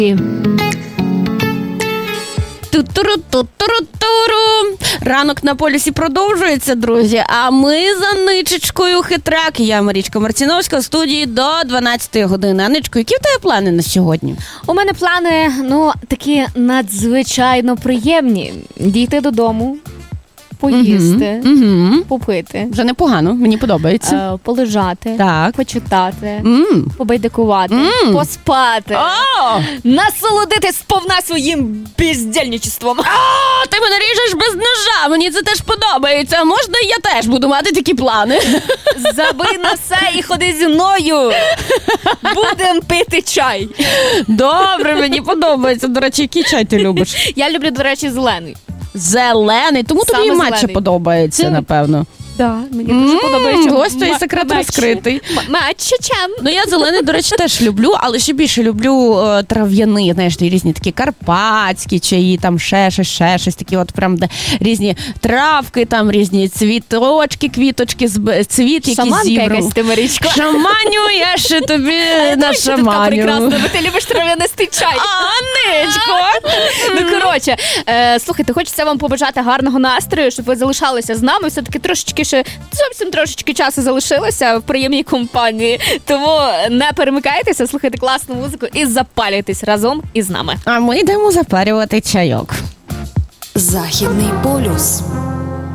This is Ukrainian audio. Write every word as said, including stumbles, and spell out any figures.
Ту-туру-ту-туру-туру. Ранок на полюсі продовжується, друзі. А ми за Ничечкою Хитряк. Я Марічка Марціновська в студії до дванадцятої години. Аничко, які в тебе плани на сьогодні? У мене плани, ну, такі надзвичайно приємні. Дійти додому, поїсти, угу. попити. Вже непогано, мені подобається. Е, полежати, так. почитати, Mm. побайдикувати, Mm. поспати, Oh. насолодитись сповна своїм бездільничеством. А, ти мене ріжеш без ножа, мені це теж подобається. Можна я теж буду мати такі плани? Забий на все і ходи зі мною. Будем пити чай. Добре, мені подобається. До речі, який чай ти любиш? Я люблю, до речі, зелений. Зелений, тому тобі і матча подобається, напевно. Так, мені дуже Mm, подобається. Ось той секрет розкритий. Матча чам. Ну, я зелений, до речі, теж люблю, але ще більше люблю е, трав'яний, знаєш, різні такі карпатські чаї, там ще щось, ще щось, такі от прям, де різні травки, там різні цвіточки, квіточки, зб... цвіт, які Шаманка зібрав. якась ти, Марічко. Шаманю, я ще тобі на Ти така шаманю. прекрасна, бо ти любиш трав'янистий чай. Анечко! Ну, коротше, е, слухайте, хочеться вам побажати гарного настрою, щоб ви залишалися з нами. Все-таки трошечки ще, зовсім трошечки часу залишилося в приємній компанії. Тому не перемикайтеся, слухайте класну музику і запалюйтесь разом із нами. А ми йдемо запарювати чайок. Західний полюс.